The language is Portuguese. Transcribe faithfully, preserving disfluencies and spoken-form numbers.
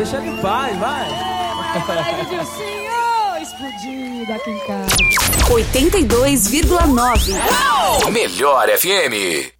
deixa ele em paz, vai. É, Edilcinho, explodido aqui em casa. oitenta e dois vírgula nove. Melhor F M.